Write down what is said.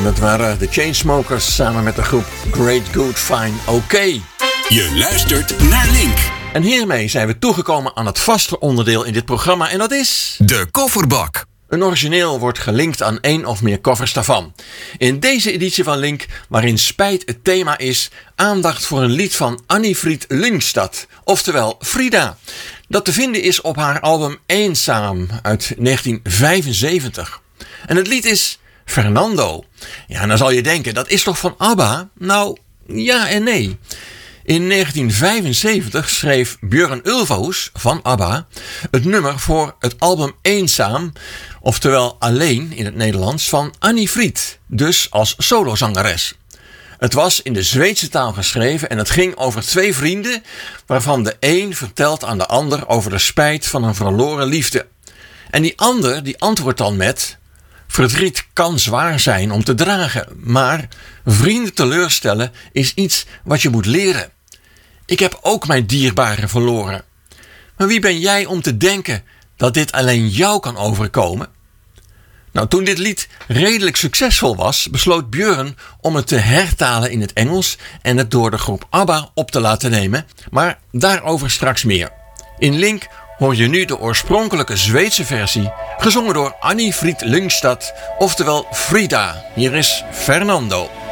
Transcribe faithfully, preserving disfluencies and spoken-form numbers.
En dat waren de Chainsmokers samen met de groep Great Good Fine OK. Je luistert naar Link. En hiermee zijn we toegekomen aan het vaste onderdeel in dit programma en dat is... De kofferbak. Een origineel wordt gelinkt aan één of meer covers daarvan. In deze editie van Link, waarin spijt het thema is, aandacht voor een lied van Annie-Fried Lyngstad, oftewel Frida. Dat te vinden is op haar album Eenzaam uit negentien vijfenzeventig. En het lied is Fernando. Ja, en dan zal je denken, dat is toch van ABBA? Nou, ja en nee. In negentien vijfenzeventig schreef Björn Ulvaeus van ABBA het nummer voor het album Eenzaam, oftewel Alleen in het Nederlands, van Annie-Fried, dus als solozangeres. Het was in de Zweedse taal geschreven en het ging over twee vrienden, waarvan de een vertelt aan de ander over de spijt van een verloren liefde. En die ander die antwoordt dan met: verdriet kan zwaar zijn om te dragen, maar vrienden teleurstellen is iets wat je moet leren. Ik heb ook mijn dierbaren verloren. Maar wie ben jij om te denken dat dit alleen jou kan overkomen? Nou, toen dit lied redelijk succesvol was, besloot Björn om het te hertalen in het Engels en het door de groep ABBA op te laten nemen, maar daarover straks meer. In Link hoor je nu de oorspronkelijke Zweedse versie, gezongen door Annie-Fried Lyngstad, oftewel Frida. Hier is Fernando.